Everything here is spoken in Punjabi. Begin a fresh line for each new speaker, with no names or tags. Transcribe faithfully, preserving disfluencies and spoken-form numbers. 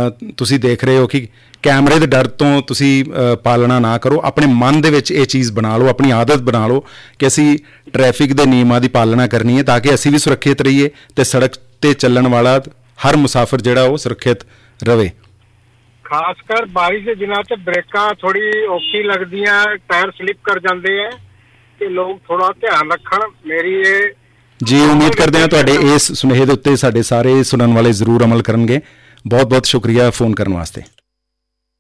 ਤੁਸੀਂ ਦੇਖ ਰਹੇ ਹੋ ਕਿ ਕੈਮਰੇ ਦੇ ਡਰ ਤੋਂ ਤੁਸੀਂ ਪਾਲਣਾ ਨਾ ਕਰੋ, ਆਪਣੇ ਮਨ ਦੇ ਵਿੱਚ ਇਹ ਚੀਜ਼ ਬਣਾ ਲਓ, ਆਪਣੀ ਆਦਤ ਬਣਾ ਲਓ ਕਿ ਅਸੀਂ ਟ੍ਰੈਫਿਕ ਦੇ ਨਿਯਮਾਂ ਦੀ ਪਾਲਣਾ ਕਰਨੀ ਹੈ ਤਾਂ ਕਿ ਅਸੀਂ ਵੀ ਸੁਰੱਖਿਅਤ ਰਹੀਏ ਅਤੇ ਸੜਕ 'ਤੇ ਚੱਲਣ ਵਾਲਾ ਹਰ ਮੁਸਾਫਿਰ ਜਿਹੜਾ ਉਹ ਸੁਰੱਖਿਅਤ ਰਵੇ।
ਖਾਸ ਕਰ ਬਾਰਿਸ਼ ਦੇ ਦਿਨਾਂ 'ਚ ਬ੍ਰੇਕਾਂ ਥੋੜੀ ਔਖੀ ਲੱਗਦੀਆਂ, ਟਾਇਰ ਸਲਿਪ ਕਰ ਜਾਂਦੇ ਹੈ ਤੇ ਲੋਕ ਥੋੜਾ ਧਿਆਨ ਰੱਖਣ। ਮੇਰੀ ਇਹ
ਜੀ ਉਮੀਦ ਕਰਦੇ ਹਾਂ ਤੁਹਾਡੇ ਇਸ ਸੁਨੇਹੇ ਦੇ ਉੱਤੇ ਸਾਡੇ ਸਾਰੇ ਸੁਣਨ ਵਾਲੇ ਜ਼ਰੂਰ ਅਮਲ ਕਰਨਗੇ। ਬਹੁਤ ਬਹੁਤ ਸ਼ੁਕਰੀਆ ਫ਼ੋਨ ਕਰਨ ਵਾਸਤੇ।